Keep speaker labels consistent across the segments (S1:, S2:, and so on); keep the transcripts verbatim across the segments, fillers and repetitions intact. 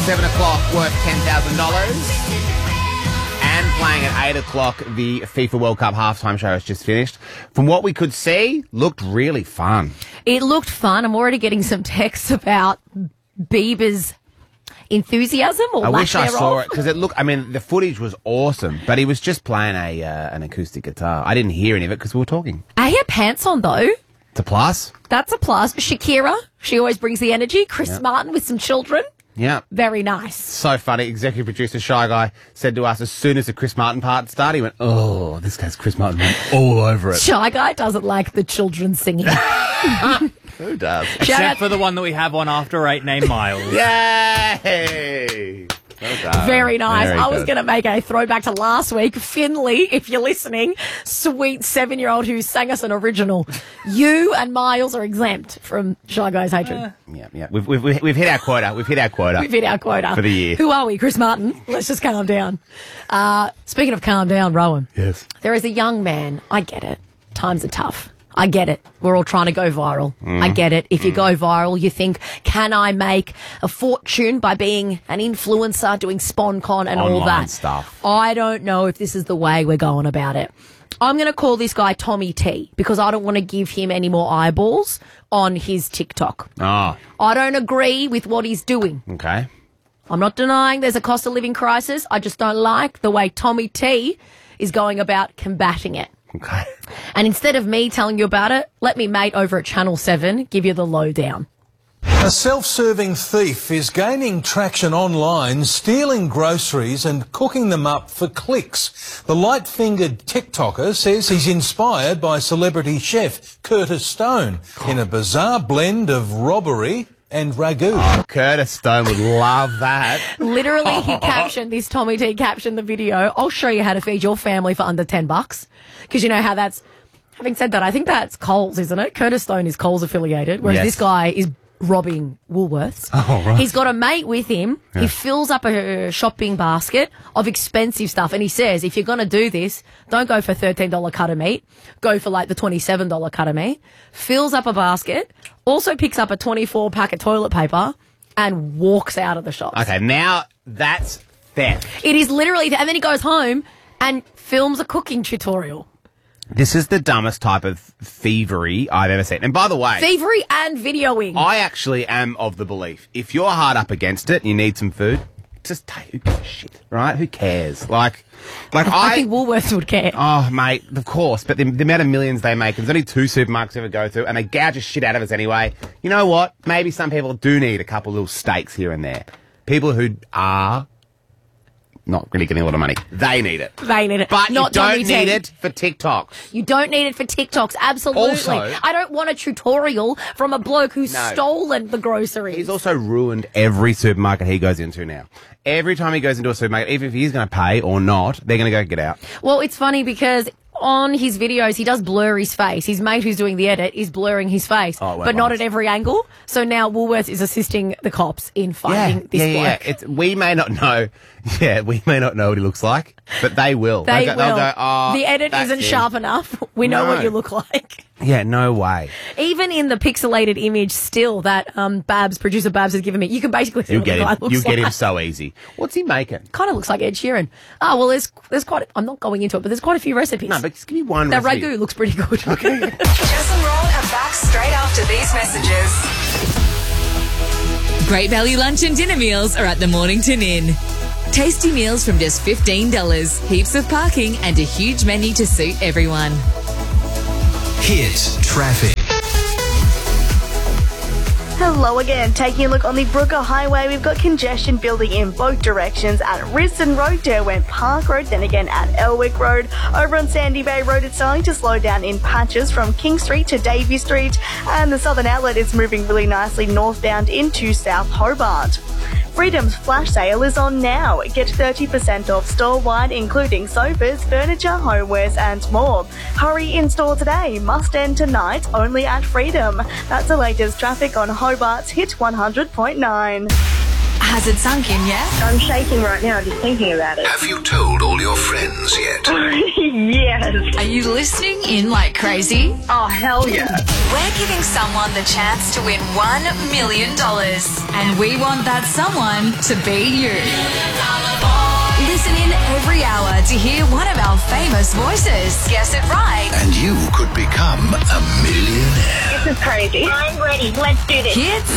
S1: seven o'clock worth ten thousand dollars. And playing at eight o'clock, the FIFA World Cup halftime show has just finished. From what we could see, looked really fun.
S2: It looked fun. I'm already getting some texts about Bieber's enthusiasm or
S1: I
S2: lack
S1: wish I
S2: thereof.
S1: saw it because it looked. I mean, the footage was awesome, but he was just playing a uh, an acoustic guitar. I didn't hear any of it because we were talking.
S2: I had pants on though.
S1: It's a plus.
S2: That's a plus. Shakira, she always brings the energy. Chris
S1: Yep.
S2: Martin with some children.
S1: Yeah.
S2: Very nice.
S1: So funny. Executive producer Shy Guy said to us as soon as the Chris Martin part started, he went, "Oh, this guy's Chris Martin went all over it."
S2: Shy Guy doesn't like the children singing.
S1: Who does?
S2: Shout
S3: Except
S2: out-
S3: for the one that we have on After Eight named Miles.
S1: Yay! Well done.
S2: Very nice.
S1: Very
S2: I was
S1: good.
S2: going to make a throwback to last week. Finley, if you're listening, sweet seven-year-old who sang us an original. You and Miles are exempt from Shy Guy's hatred.
S3: Uh,
S1: Yeah, yeah. We've, we've, we've hit our quota. We've hit our quota.
S2: We've hit our quota.
S1: For the year.
S2: Who are we, Chris Martin? Let's just calm down. Uh, speaking of calm down, Rowan.
S1: Yes.
S2: There is a young man. I get it. Times are tough. I get it. We're all trying to go viral.
S1: Mm.
S2: I get it. If you go viral, you think, can I make a fortune by being an influencer, doing SponCon and all
S1: Online
S2: that?
S1: stuff.
S2: I don't know if this is the way we're going about it. I'm going to call this guy Tommy T because I don't want to give him any more eyeballs on his TikTok.
S1: Oh,
S2: I don't agree with what he's doing.
S1: okay.
S2: I'm not denying there's a cost of living crisis. I just don't like the way Tommy T is going about combating it.
S1: Okay.
S2: And instead of me telling you about it, let me mate over at Channel seven give you the lowdown.
S4: A self-serving thief is gaining traction online, stealing groceries and cooking them up for clicks. The light-fingered TikToker says he's inspired by celebrity chef Curtis Stone in a bizarre blend of robbery and ragu.
S1: Curtis Stone would love that.
S2: Literally, he captioned, this Tommy T captioned the video. I'll show you how to feed your family for under ten bucks. Because you know how that's, having said that, I think that's Coles, isn't it? Curtis Stone is Coles affiliated, whereas
S1: Yes.
S2: this guy is robbing Woolworths.
S1: Oh, right.
S2: He's got a mate with him.
S1: Yeah.
S2: He fills up a shopping basket of expensive stuff. And he says, if you're going to do this, don't go for thirteen dollars cut of meat. Go for like the twenty-seven dollars cut of meat. Fills up a basket. Also picks up a twenty-four pack of toilet paper and walks out of the shop.
S1: Okay, now that's theft.
S2: It is literally, and then he goes home and films a cooking tutorial.
S1: This is the dumbest type of thievery I've ever seen. And by the way,
S2: Thievery and videoing.
S1: I actually am of the belief, if you're hard up against it, you need some food, just take, who gives a shit, right? Who cares? Like, like I...
S2: I think Woolworths would care.
S1: Oh, mate, of course, but the, the amount of millions they make, and there's only two supermarkets ever go through, and they gouge the shit out of us anyway. You know what? Maybe some people do need a couple little steaks here and there. People who are not really getting a lot of money, they need it.
S2: They need it.
S1: But
S2: Not
S1: you don't
S2: Tommy T.
S1: need it for TikTok.
S2: You don't need it for TikToks, absolutely.
S1: Also-
S2: I don't want a tutorial from a bloke who's
S1: No.
S2: stolen the groceries.
S1: He's also ruined every supermarket he goes into now. Every time he goes into a supermarket, even if he's going to pay or not, they're going to go get out.
S2: Well, it's funny because on his videos, he does blur his face. His mate who's doing the edit is blurring his face,
S1: Oh, it won't
S2: but not
S1: last.
S2: at every angle. So now Woolworths is assisting the cops in finding this
S1: yeah, yeah,
S2: bloke.
S1: yeah. It's, we may not know. Yeah, we may not know what he looks like, but they will.
S2: They
S1: They'll go,
S2: will.
S1: They'll go, oh,
S2: the edit
S1: that's
S2: isn't
S1: him."
S2: sharp enough. We know
S1: No.
S2: what you look like.
S1: Yeah, no way.
S2: Even in the pixelated image still that um, Babs, producer Babs has given me, you can basically see
S1: You
S2: what
S1: get
S2: the guy
S1: him.
S2: looks
S1: You
S2: like.
S1: get him so easy. What's he making?
S2: Kind of looks like Ed Sheeran. Oh, well, there's there's quite, a, I'm not going into it, but there's quite a few recipes.
S1: No, but just give me one.
S2: that
S1: recipe.
S2: ragu looks pretty good. Okay.
S5: Jess and Ron are back straight after these messages.
S6: Great value lunch and dinner meals are at the Mornington Inn. Tasty meals from just fifteen dollars, heaps of parking and a huge menu to suit everyone.
S4: Hit traffic.
S7: Hello again. Taking a look on the Brooker Highway, we've got congestion building in both directions at Risdon Road, Derwent Park Road, then again at Elwick Road. Over on Sandy Bay Road, it's starting to slow down in patches from King Street to Davey Street, and the Southern Outlet is moving really nicely northbound into South Hobart. Freedom's flash sale is on now. Get thirty percent off store-wide, including sofas, furniture, homewares and more. Hurry in store today. Must end tonight, only at Freedom. That's the latest traffic on Hobart's Hit one hundred point nine.
S6: Has it sunk in yet?
S8: I'm shaking right now just thinking about it.
S9: Have you told all your friends yet?
S8: Yes.
S6: Are you listening in like crazy?
S8: Oh, hell yeah.
S6: We're giving someone the chance to win one million dollars. And we want that someone to be you. Listen in every hour to hear one of our famous voices. Guess it right.
S9: And you could become a millionaire.
S8: This is crazy. I'm ready. Let's do this.
S6: Hits.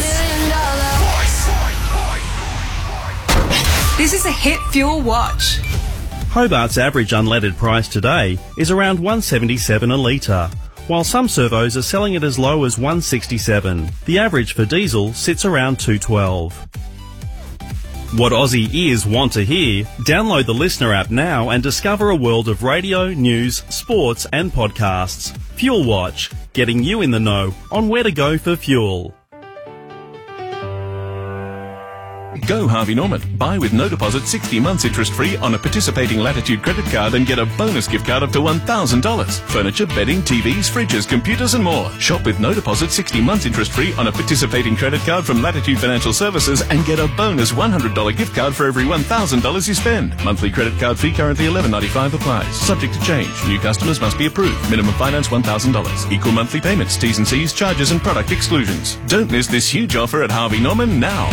S6: This is a Hit Fuel Watch.
S10: Hobart's average unleaded price today is around one seventy-seven a litre, while some servos are selling it as low as one sixty-seven. The average for diesel sits around two twelve. What Aussie ears want to hear? Download the Listener app now and discover a world of radio, news, sports and podcasts. Fuel Watch, getting you in the know on where to go for fuel.
S11: Go Harvey Norman. Buy with no deposit sixty months interest free on a participating Latitude credit card and get a bonus gift card up to one thousand dollars. Furniture, bedding, T Vs, fridges, computers and more. Shop with no deposit sixty months interest free on a participating credit card from Latitude Financial Services and get a bonus one hundred dollars gift card for every one thousand dollars you spend. Monthly credit card fee currently eleven ninety-five applies. Subject to change. New customers must be approved. Minimum finance one thousand dollars. Equal monthly payments. T's and C's, charges and product exclusions. Don't miss this huge offer at Harvey Norman now.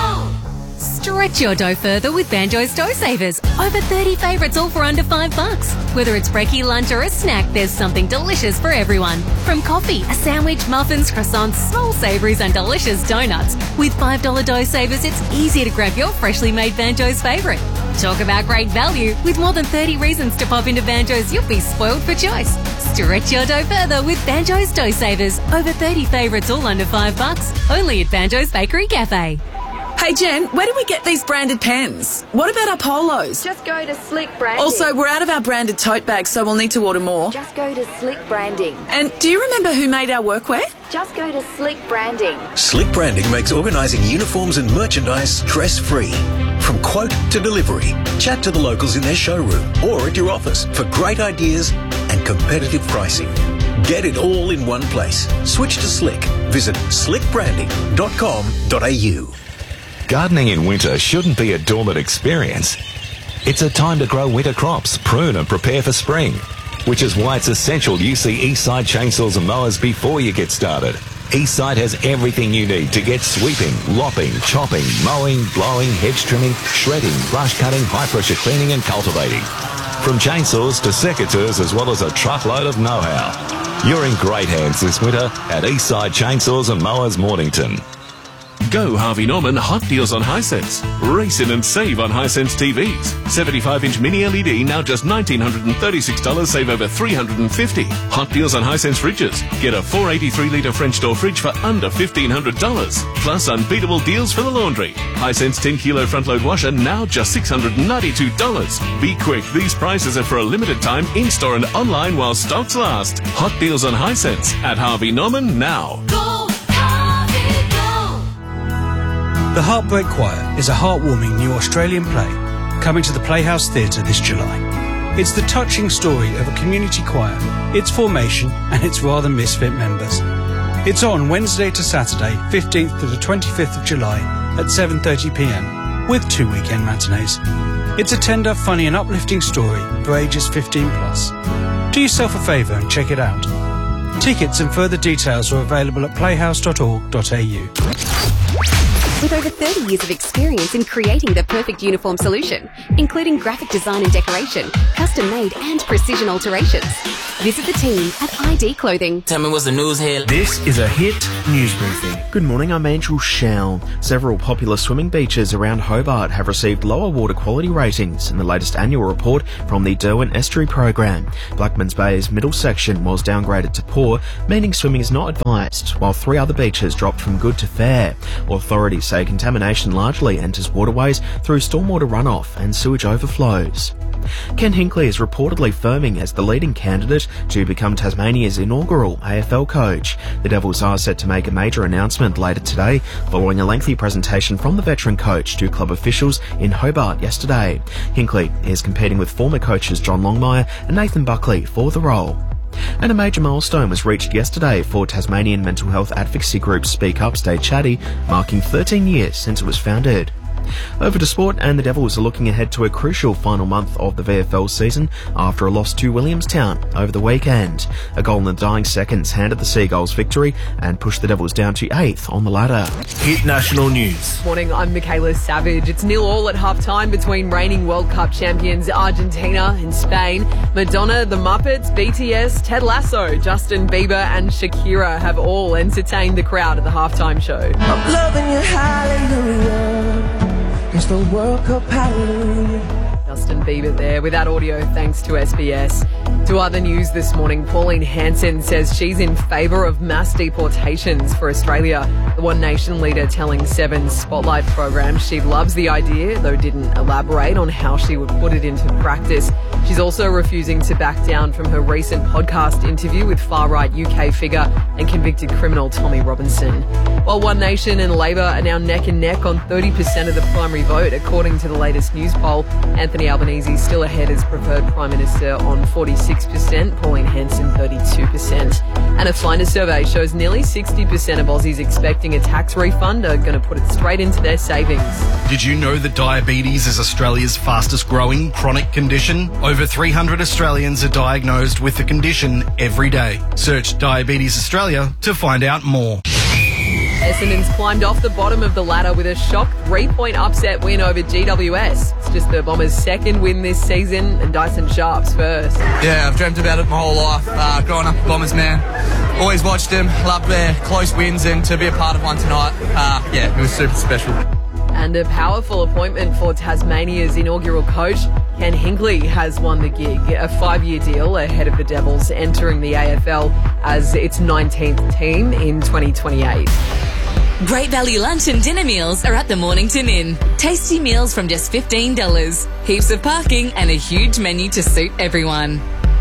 S12: Stretch your dough further with Banjo's Dough Savers. Over thirty favourites all for under five bucks. Whether it's brekkie, lunch or a snack, there's something delicious for everyone. From coffee, a sandwich, muffins, croissants, small savouries and delicious donuts. With five dollar Dough Savers, it's easy to grab your freshly made Banjo's favourite. Talk about great value. With more than thirty reasons to pop into Banjo's, you'll be spoiled for choice. Stretch your dough further with Banjo's Dough Savers. Over thirty favourites all under five bucks. Only at Banjo's Bakery Cafe.
S13: Hey Jen, where do we get these branded pens? What about our polos?
S14: Just go to Slick Branding.
S13: Also, we're out of our branded tote bags, so we'll need to order more.
S14: Just go to Slick Branding.
S13: And do you remember who made our workwear?
S14: Just go to Slick Branding.
S9: Slick Branding makes organising uniforms and merchandise stress-free. From quote to delivery, chat to the locals in their showroom or at your office for great ideas and competitive pricing. Get it all in one place. Switch to Slick. Visit slick branding dot com dot a u.
S15: Gardening in winter shouldn't be a dormant experience. It's a time to grow winter crops, prune and prepare for spring, which is why it's essential you see Eastside Chainsaws and Mowers before you get started. Eastside has everything you need to get sweeping, lopping, chopping, mowing, blowing, hedge trimming, shredding, brush cutting, high pressure cleaning and cultivating. From chainsaws to secateurs as well as a truckload of know-how. You're in great hands this winter at Eastside Chainsaws and Mowers Mornington.
S11: Go Harvey Norman hot deals on Hisense. Race in and save on Hisense T Vs. seventy-five inch mini L E D now just one thousand nine hundred thirty-six dollars, save over three hundred fifty dollars. Hot deals on Hisense fridges. Get a four eighty-three litre French door fridge for under fifteen hundred dollars. Plus unbeatable deals for the laundry. Hisense ten kilo front load washer now just six hundred ninety-two dollars. Be quick, these prices are for a limited time in-store and online while stocks last. Hot deals on Hisense at Harvey Norman now.
S16: Go, Harvey, go.
S17: The Heartbreak Choir is a heartwarming new Australian play coming to the Playhouse Theatre this July. It's the touching story of a community choir, its formation and its rather misfit members. It's on Wednesday to Saturday, fifteenth to the twenty-fifth of July at seven thirty p m with two weekend matinees. It's a tender, funny and uplifting story for ages fifteen plus. Do yourself a favour and check it out. Tickets and further details are available at playhouse dot org dot a u.
S18: With over thirty years of experience in creating the perfect uniform solution, including graphic design and decoration, custom-made and precision alterations. Visit the team at I D Clothing.
S19: Tell me what's the news here.
S20: This is a Hit News Briefing. Good morning, I'm Andrew Shell. Several popular swimming beaches around Hobart have received lower water quality ratings in the latest annual report from the Derwent Estuary Program. Blackmans Bay's middle section was downgraded to poor, meaning swimming is not advised, while three other beaches dropped from good to fair. Authorities say contamination largely enters waterways through stormwater runoff and sewage overflows. Ken Hinkley is reportedly firming as the leading candidate to become Tasmania's inaugural A F L coach. The Devils are set to make a major announcement later today, following a lengthy presentation from the veteran coach to club officials in Hobart yesterday. Hinkley is competing with former coaches John Longmire and Nathan Buckley for the role. And a major milestone was reached yesterday for Tasmanian mental health advocacy group Speak Up, Stay Chatty, marking thirteen years since it was founded. Over to sport, and the Devils are looking ahead to a crucial final month of the V F L season after a loss to Williamstown over the weekend. A goal in the dying seconds handed the Seagulls victory and pushed the Devils down to eighth on the ladder.
S19: Hit National News.
S21: Morning, I'm Michaela Savage. It's nil all at half-time between reigning World Cup champions Argentina and Spain. Madonna, The Muppets, B T S, Ted Lasso, Justin Bieber and Shakira have all entertained the crowd at the half-time show.
S22: I'm loving you, hallelujah. It's the World Cup, hallelujah.
S21: Justin Bieber there with that audio thanks to S B S. To other news this morning, Pauline Hanson says she's in favour of mass deportations for Australia. The One Nation leader telling Seven's Spotlight program she loves the idea, though didn't elaborate on how she would put it into practice. She's also refusing to back down from her recent podcast interview with far-right U K figure and convicted criminal Tommy Robinson. While One Nation and Labor are now neck and neck on thirty percent of the primary vote, according to the latest news poll, Anthony Albanese still ahead as preferred Prime Minister on forty-six percent, Pauline Hanson thirty-two percent. And a Finder survey shows nearly sixty percent of Aussies expecting a tax refund are going to put it straight into their savings.
S23: Did you know that diabetes is Australia's fastest growing chronic condition? Over three hundred Australians are diagnosed with the condition every day. Search Diabetes Australia to find out more.
S21: Essendon's climbed off the bottom of the ladder with a shock three-point upset win over G W S. It's just the Bombers' second win this season and Dyson Sharp's first.
S24: Yeah, I've dreamt about it my whole life. Uh, growing up a Bombers man, always watched them, loved their close wins, and to be a part of one tonight, uh, yeah, it was super special.
S21: And a powerful appointment for Tasmania's inaugural coach. Ken Hinkley has won the gig, a five-year deal ahead of the Devils entering the A F L as its nineteenth team in twenty twenty-eight.
S6: Great value lunch and dinner meals are at the Mornington Inn. Tasty meals from just fifteen dollars. Heaps of parking and a huge menu to suit everyone.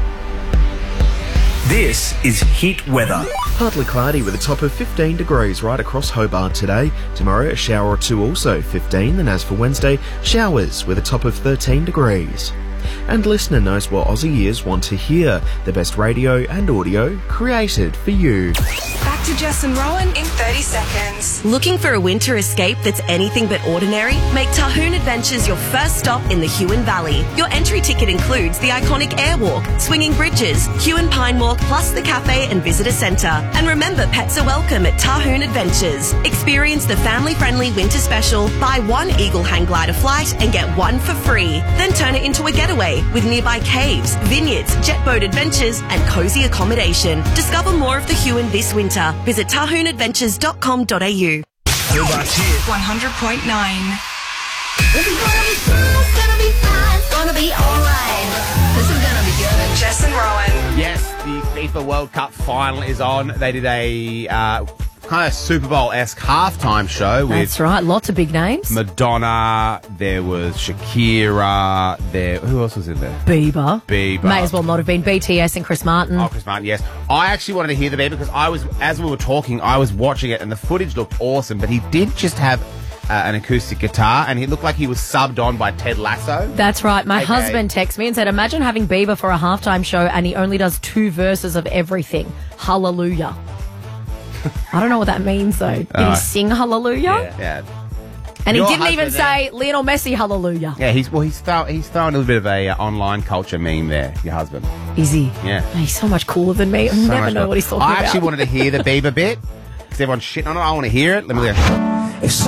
S19: This is Hit Weather.
S20: Partly cloudy with a top of fifteen degrees right across Hobart today. Tomorrow a shower or two, also fifteen. Then as for Wednesday, showers with a top of thirteen degrees. And listener knows what Aussie ears want to hear. The best radio and audio created for you.
S5: Back to Jess and Rowan in thirty seconds.
S25: Looking for a winter escape that's anything but ordinary? Make Tahoon Adventures your first stop in the Huon Valley. Your entry ticket includes the iconic Airwalk, swinging bridges, Huon Pine Walk, plus the cafe and visitor centre. And remember, pets are welcome at Tahoon Adventures. Experience the family-friendly winter special. Buy one Eagle hang glider flight and get one for free. Then turn it into a getaway with nearby caves, vineyards, jet boat adventures and cosy accommodation. Discover more of the Huon this winter. Visit tahoon adventures dot com dot a u.
S19: Hobart's Hit
S5: one hundred point nine.
S16: This is gonna be fun, it's gonna be fun, it's gonna be alright. This is gonna be good.
S5: Jess and Rowan.
S1: Yes, the FIFA World Cup final is on. They did a uh, kind of Super Bowl-esque halftime show with
S2: That's right, lots of big names.
S1: Madonna, there was Shakira, there who else was in there?
S2: Bieber.
S1: Bieber.
S2: May as well not have been B T S and Chris Martin.
S1: Oh, Chris Martin, yes. I actually wanted to hear the Bieber because I was, as we were talking, I was watching it and the footage looked awesome, but he did just have uh, an acoustic guitar and he looked like he was subbed on by Ted Lasso.
S2: That's right. My
S1: Okay.
S2: husband texted me and said, imagine having Bieber for a halftime show and he only does two verses of everything. Hallelujah. I don't know what that means, though. Did
S1: Uh,
S2: he sing hallelujah?
S1: Yeah.
S2: And
S1: Your
S2: he didn't even
S1: husband
S2: say Lionel Messi hallelujah.
S1: Yeah, he's well. He's throw, he's throwing a little bit of a uh, online culture meme there. Your husband.
S2: Is he?
S1: Yeah.
S2: He's so much cooler than me. I
S1: So
S2: never
S1: much
S2: know
S1: better.
S2: what he's talking
S1: I
S2: about.
S1: actually wanted to hear the Bieber bit because everyone's shitting on it. I want to hear it. Let me go.